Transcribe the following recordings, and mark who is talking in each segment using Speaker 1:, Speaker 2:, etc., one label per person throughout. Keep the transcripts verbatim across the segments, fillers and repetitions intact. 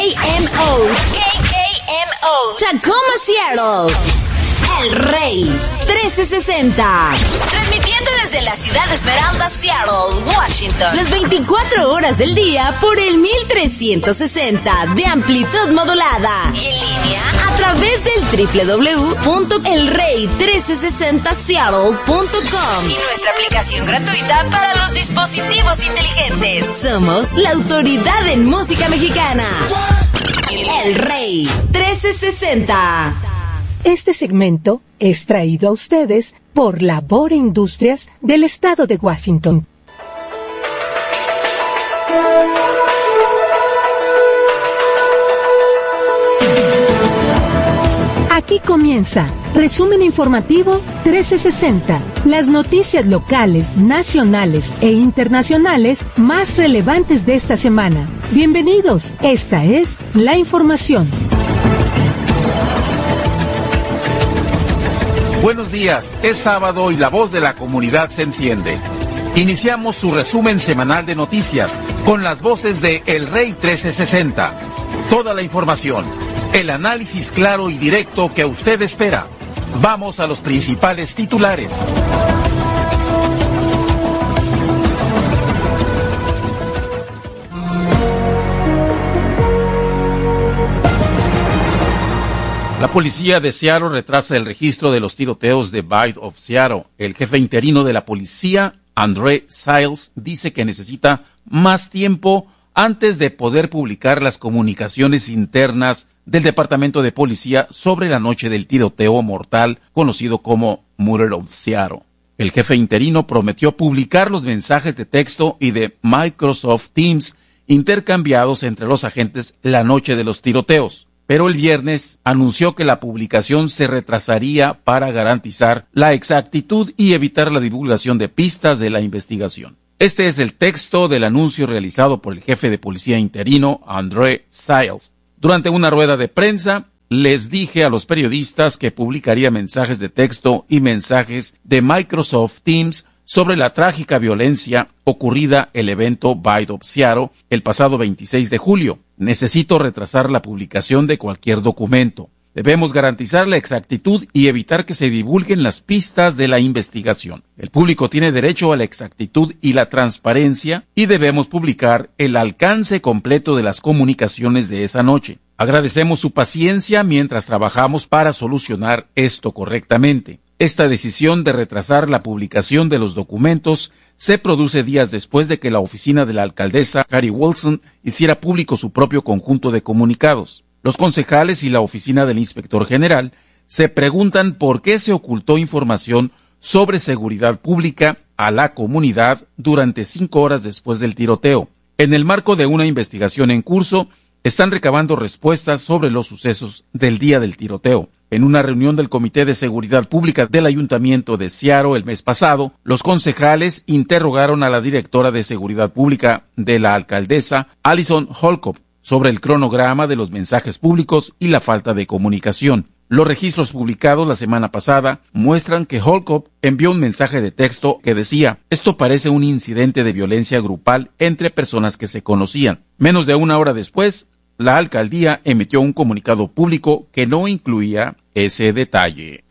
Speaker 1: M O, K K M O, Tacoma, Seattle. El Rey trece sesenta, transmitiendo desde la ciudad de Esmeralda, Seattle, Washington, las veinticuatro horas del día por el mil trescientos sesenta de amplitud modulada y en línea a través del doble u doble u doble u punto el rey trece sesenta seattle punto com y nuestra aplicación gratuita para los dispositivos inteligentes. Somos la autoridad en música mexicana. El Rey trece sesenta.
Speaker 2: Este segmento es traído a ustedes por Labor Industrias del Estado de Washington. Aquí comienza Resumen Informativo trece sesenta, las noticias locales, nacionales e internacionales más relevantes de esta semana. Bienvenidos, esta es la información.
Speaker 3: Buenos días, es sábado y la voz de la comunidad se enciende. Iniciamos su resumen semanal de noticias con las voces de El Rey trece sesenta. Toda la información, el análisis claro y directo que usted espera. Vamos a los principales titulares. La policía de Seattle retrasa el registro de los tiroteos de Bite of Seattle. El jefe interino de la policía, Andre Siles, dice que necesita más tiempo antes de poder publicar las comunicaciones internas del Departamento de Policía sobre la noche del tiroteo mortal conocido como Murder of Seattle. El jefe interino prometió publicar los mensajes de texto y de Microsoft Teams intercambiados entre los agentes la noche de los tiroteos, pero el viernes anunció que la publicación se retrasaría para garantizar la exactitud y evitar la divulgación de pistas de la investigación. Este es el texto del anuncio realizado por el jefe de policía interino, Andre Siles. Durante una rueda de prensa, les dije a los periodistas que publicaría mensajes de texto y mensajes de Microsoft Teams sobre la trágica violencia ocurrida el evento Bite of Seattle el pasado veintiséis de julio. Necesito retrasar la publicación de cualquier documento. Debemos garantizar la exactitud y evitar que se divulguen las pistas de la investigación. El público tiene derecho a la exactitud y la transparencia y debemos publicar el alcance completo de las comunicaciones de esa noche. Agradecemos su paciencia mientras trabajamos para solucionar esto correctamente. Esta decisión de retrasar la publicación de los documentos se produce días después de que la oficina de la alcaldesa, Carrie Wilson, hiciera público su propio conjunto de comunicados. Los concejales y la oficina del inspector general se preguntan por qué se ocultó información sobre seguridad pública a la comunidad durante cinco horas después del tiroteo. En el marco de una investigación en curso, están recabando respuestas sobre los sucesos del día del tiroteo. En una reunión del Comité de Seguridad Pública del Ayuntamiento de Seattle el mes pasado, los concejales interrogaron a la directora de Seguridad Pública de la alcaldesa, Allison Holcomb, sobre el cronograma de los mensajes públicos y la falta de comunicación. Los registros publicados la semana pasada muestran que Holcomb envió un mensaje de texto que decía: esto parece un incidente de violencia grupal entre personas que se conocían. Menos de una hora después, la alcaldía emitió un comunicado público que no incluía ese detalle.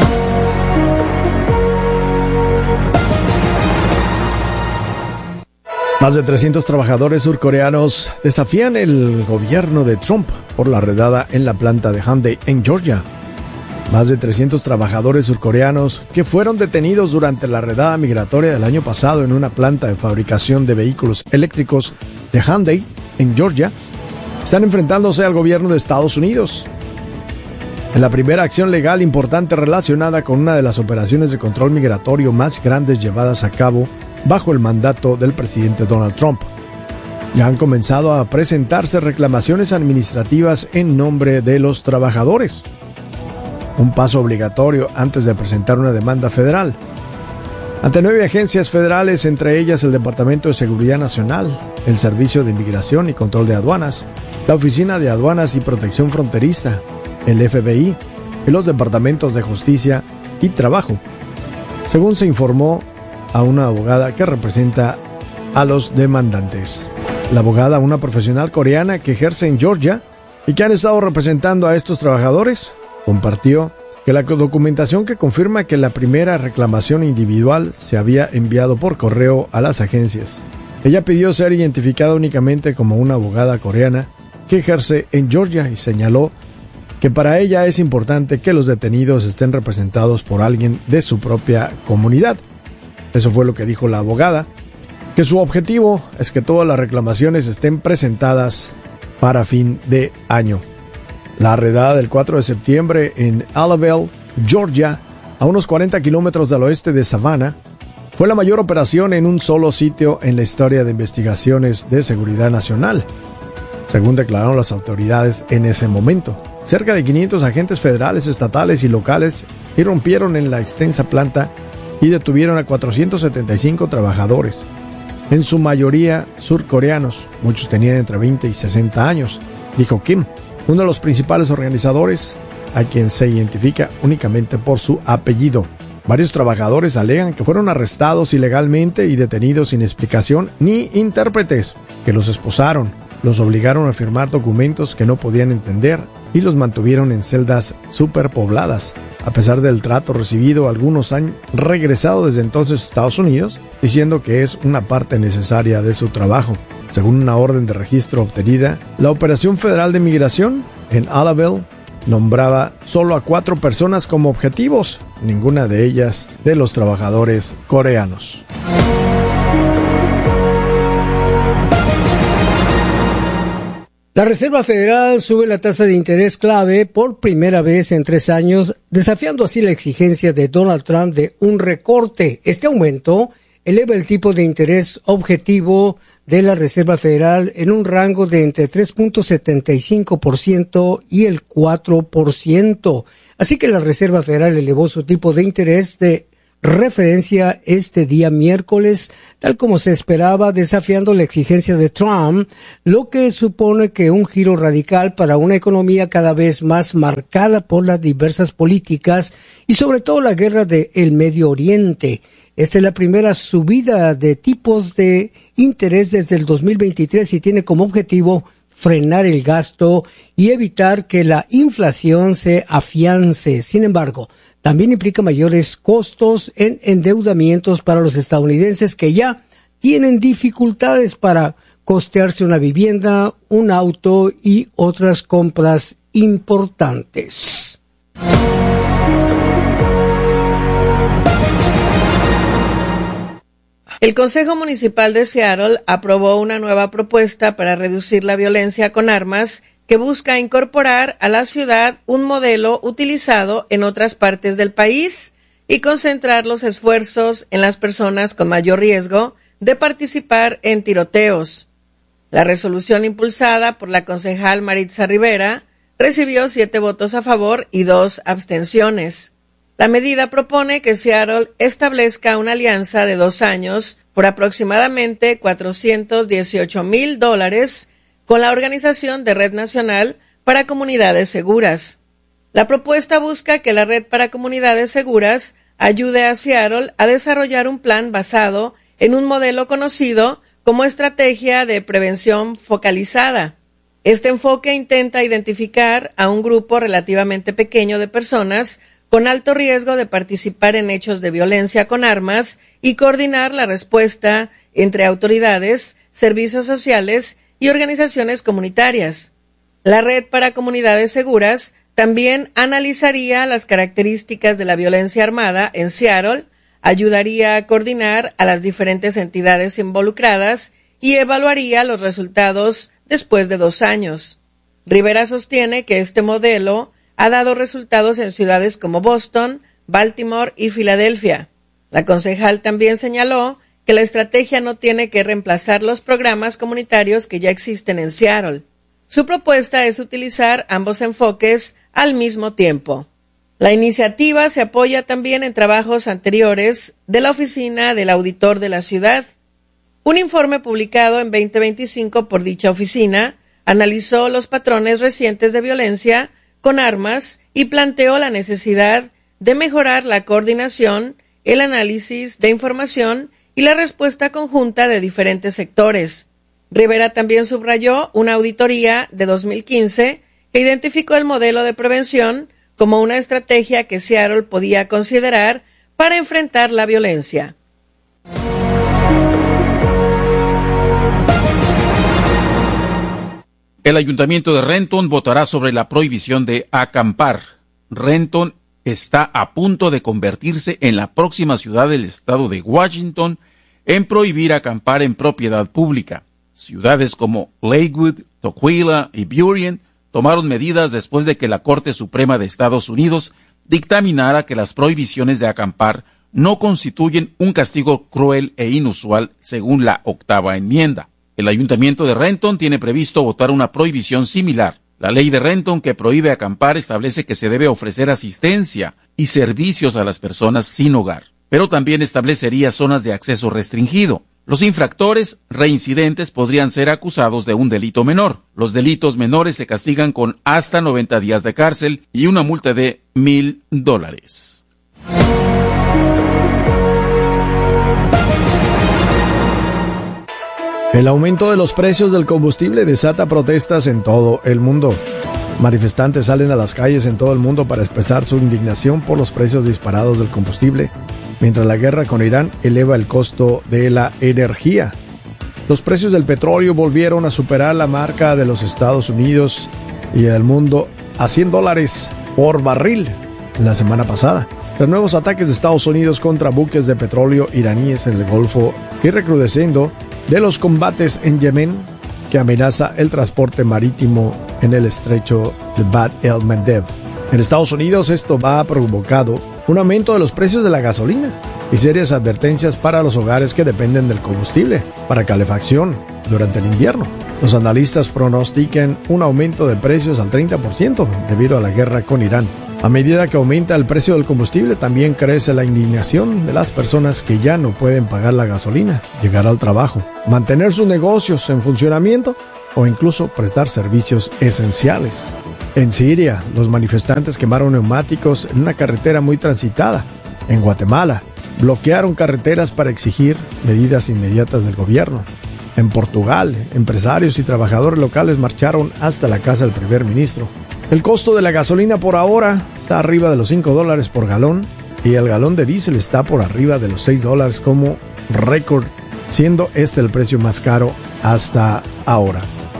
Speaker 4: Más de trescientos trabajadores surcoreanos desafían el gobierno de Trump por la redada en la planta de Hyundai en Georgia. Más de trescientos trabajadores surcoreanos que fueron detenidos durante la redada migratoria del año pasado en una planta de fabricación de vehículos eléctricos de Hyundai en Georgia están enfrentándose al gobierno de Estados Unidos. En la primera acción legal importante relacionada con una de las operaciones de control migratorio más grandes llevadas a cabo bajo el mandato del presidente Donald Trump. Ya han comenzado a presentarse reclamaciones administrativas en nombre de los trabajadores. Un paso obligatorio antes de presentar una demanda federal. Ante nueve agencias federales, entre ellas el Departamento de Seguridad Nacional, el Servicio de Inmigración y Control de Aduanas, la Oficina de Aduanas y Protección Fronteriza, el F B I y los Departamentos de Justicia y Trabajo, según se informó a una abogada que representa a los demandantes. La abogada, una profesional coreana que ejerce en Georgia y que han estado representando a estos trabajadores, compartió que la documentación que confirma que la primera reclamación individual se había enviado por correo a las agencias. Ella pidió ser identificada únicamente como una abogada coreana que ejerce en Georgia y señaló que para ella es importante que los detenidos estén representados por alguien de su propia comunidad. Eso fue lo que dijo la abogada, que su objetivo es que todas las reclamaciones estén presentadas para fin de año. La redada del cuatro de septiembre en Alabel, Georgia, a unos cuarenta kilómetros al oeste de Savannah, fue la mayor operación en un solo sitio en la historia de investigaciones de seguridad nacional, según declararon las autoridades en ese momento. Cerca de quinientos agentes federales, estatales y locales irrumpieron en la extensa planta y detuvieron a cuatrocientos setenta y cinco trabajadores, en su mayoría surcoreanos. Muchos tenían entre veinte y sesenta años, dijo Kim, uno de los principales organizadores, a quien se identifica únicamente por su apellido. Varios trabajadores alegan que fueron arrestados ilegalmente y detenidos sin explicación ni intérpretes, que los esposaron, los obligaron a firmar documentos que no podían entender y los mantuvieron en celdas superpobladas. A pesar del trato recibido, algunos han regresado desde entonces a Estados Unidos, diciendo que es una parte necesaria de su trabajo. Según una orden de registro obtenida, la Operación Federal de Migración en Alabel nombraba solo a cuatro personas como objetivos, ninguna de ellas de los trabajadores coreanos.
Speaker 5: La Reserva Federal sube la tasa de interés clave por primera vez en tres años, desafiando así la exigencia de Donald Trump de un recorte. Este aumento eleva el tipo de interés objetivo de la Reserva Federal en un rango de entre tres punto setenta y cinco por ciento y el cuatro por ciento. Así que la Reserva Federal elevó su tipo de interés de referencia este día miércoles, tal como se esperaba, desafiando la exigencia de Trump, lo que supone que un giro radical para una economía cada vez más marcada por las diversas políticas y sobre todo la guerra del Medio Oriente. Esta es la primera subida de tipos de interés desde el dos mil veintitrés y tiene como objetivo frenar el gasto y evitar que la inflación se afiance. Sin embargo, también implica mayores costos en endeudamientos para los estadounidenses que ya tienen dificultades para costearse una vivienda, un auto y otras compras importantes.
Speaker 6: El Consejo Municipal de Seattle aprobó una nueva propuesta para reducir la violencia con armas que busca incorporar a la ciudad un modelo utilizado en otras partes del país y concentrar los esfuerzos en las personas con mayor riesgo de participar en tiroteos. La resolución impulsada por la concejal Maritza Rivera recibió siete votos a favor y dos abstenciones. La medida propone que Seattle establezca una alianza de dos años por aproximadamente cuatrocientos dieciocho mil dólares con la Organización de Red Nacional para Comunidades Seguras. La propuesta busca que la Red para Comunidades Seguras ayude a Seattle a desarrollar un plan basado en un modelo conocido como Estrategia de Prevención Focalizada. Este enfoque intenta identificar a un grupo relativamente pequeño de personas con alto riesgo de participar en hechos de violencia con armas y coordinar la respuesta entre autoridades, servicios sociales y organizaciones comunitarias. La Red para Comunidades Seguras también analizaría las características de la violencia armada en Seattle, ayudaría a coordinar a las diferentes entidades involucradas y evaluaría los resultados después de dos años. Rivera sostiene que este modelo ha dado resultados en ciudades como Boston, Baltimore y Filadelfia. La concejal también señaló que la estrategia no tiene que reemplazar los programas comunitarios que ya existen en Seattle. Su propuesta es utilizar ambos enfoques al mismo tiempo. La iniciativa se apoya también en trabajos anteriores de la Oficina del Auditor de la Ciudad. Un informe publicado en veinte veinticinco por dicha oficina analizó los patrones recientes de violencia con armas y planteó la necesidad de mejorar la coordinación, el análisis de información y la respuesta conjunta de diferentes sectores. Rivera también subrayó una auditoría de dos mil quince que identificó el modelo de prevención como una estrategia que Seattle podía considerar para enfrentar la violencia.
Speaker 3: El Ayuntamiento de Renton votará sobre la prohibición de acampar. Renton está a punto de convertirse en la próxima ciudad del estado de Washington en prohibir acampar en propiedad pública. Ciudades como Lakewood, Tukwila y Burien tomaron medidas después de que la Corte Suprema de Estados Unidos dictaminara que las prohibiciones de acampar no constituyen un castigo cruel e inusual según la octava enmienda. El Ayuntamiento de Renton tiene previsto votar una prohibición similar. La ley de Renton que prohíbe acampar establece que se debe ofrecer asistencia y servicios a las personas sin hogar, pero también establecería zonas de acceso restringido. Los infractores reincidentes podrían ser acusados de un delito menor. Los delitos menores se castigan con hasta noventa días de cárcel y una multa de mil dólares.
Speaker 4: El aumento de los precios del combustible desata protestas en todo el mundo. Manifestantes salen a las calles en todo el mundo para expresar su indignación por los precios disparados del combustible, mientras la guerra con Irán eleva el costo de la energía. Los precios del petróleo volvieron a superar la marca de los Estados Unidos y del mundo a cien dólares por barril la semana pasada. Los nuevos ataques de Estados Unidos contra buques de petróleo iraníes en el Golfo y recrudeciendo de los combates en Yemen, que amenaza el transporte marítimo en el estrecho de Bab el-Mandeb. En Estados Unidos esto ha provocado un aumento de los precios de la gasolina y serias advertencias para los hogares que dependen del combustible para calefacción durante el invierno. Los analistas pronostican un aumento de precios al treinta por ciento debido a la guerra con Irán. A medida que aumenta el precio del combustible, también crece la indignación de las personas que ya no pueden pagar la gasolina, llegar al trabajo, mantener sus negocios en funcionamiento o incluso prestar servicios esenciales. En Siria, los manifestantes quemaron neumáticos en una carretera muy transitada. En Guatemala, bloquearon carreteras para exigir medidas inmediatas del gobierno. En Portugal, empresarios y trabajadores locales marcharon hasta la casa del primer ministro. El costo de la gasolina por ahora está arriba de los cinco dólares por galón y el galón de diésel está por arriba de los seis dólares como récord, siendo este el precio más caro hasta ahora.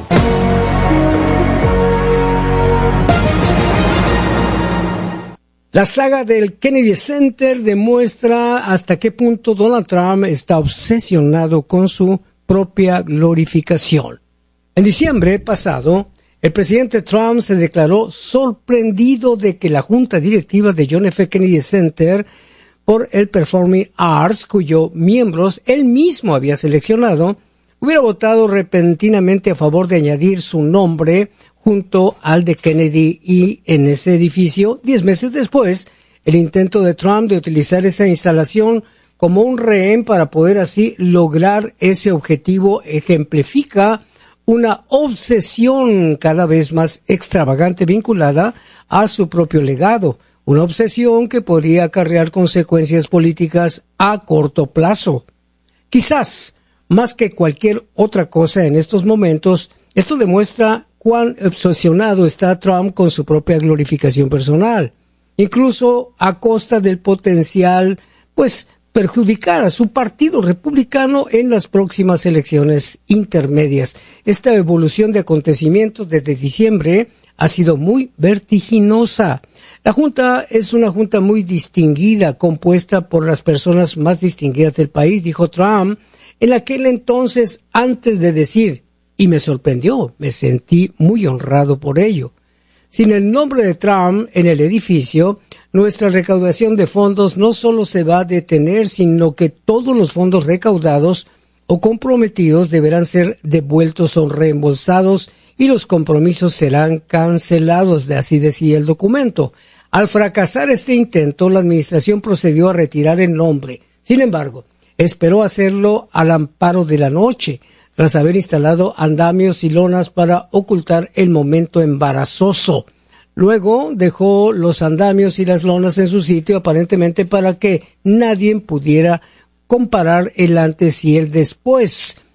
Speaker 5: La saga del Kennedy Center demuestra hasta qué punto Donald Trump está obsesionado con su propia glorificación. En diciembre pasado, el presidente Trump se declaró sorprendido de que la junta directiva de John F. Kennedy Center por el Performing Arts, cuyos miembros él mismo había seleccionado, hubiera votado repentinamente a favor de añadir su nombre junto al de Kennedy, y en ese edificio, diez meses después, el intento de Trump de utilizar esa instalación como un rehén para poder así lograr ese objetivo ejemplifica una obsesión cada vez más extravagante vinculada a su propio legado, una obsesión que podría acarrear consecuencias políticas a corto plazo. Quizás, más que cualquier otra cosa en estos momentos, esto demuestra cuán obsesionado está Trump con su propia glorificación personal, incluso a costa del potencial, pues, perjudicar a su partido republicano en las próximas elecciones intermedias. Esta evolución de acontecimientos desde diciembre ha sido muy vertiginosa. La Junta es una junta muy distinguida, compuesta por las personas más distinguidas del país, dijo Trump, en aquel entonces, antes de decir, y me sorprendió, me sentí muy honrado por ello. Sin el nombre de Trump en el edificio, nuestra recaudación de fondos no solo se va a detener, sino que todos los fondos recaudados o comprometidos deberán ser devueltos o reembolsados y los compromisos serán cancelados, así decía el documento. Al fracasar este intento, la administración procedió a retirar el nombre. Sin embargo, esperó hacerlo al amparo de la noche, tras haber instalado andamios y lonas para ocultar el momento embarazoso. Luego dejó los andamios y las lonas en su sitio, aparentemente para que nadie pudiera comparar el antes y el después.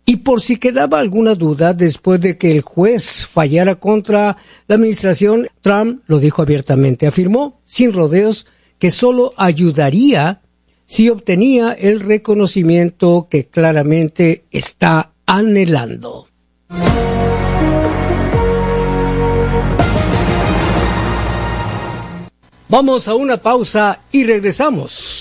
Speaker 5: Y por si quedaba alguna duda, después de que el juez fallara contra la administración, Trump lo dijo abiertamente. Afirmó, sin rodeos, que solo ayudaría si obtenía el reconocimiento que claramente está anhelando. Vamos a una pausa y regresamos.